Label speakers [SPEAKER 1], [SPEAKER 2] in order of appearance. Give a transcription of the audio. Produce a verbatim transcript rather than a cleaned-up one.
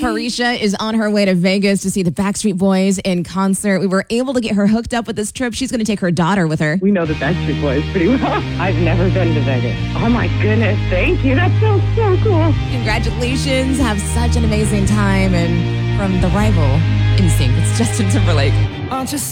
[SPEAKER 1] Parisha is on her way to Vegas to see the Backstreet Boys in concert. We were able to get her hooked up with this trip. She's going to take her daughter with her.
[SPEAKER 2] We know the Backstreet Boys pretty well. I've never been to Vegas. Oh my goodness, thank you. That sounds so cool.
[SPEAKER 1] Congratulations. Have such an amazing time. And from the rival N Sync, it's Justin Timberlake.
[SPEAKER 3] Aren't you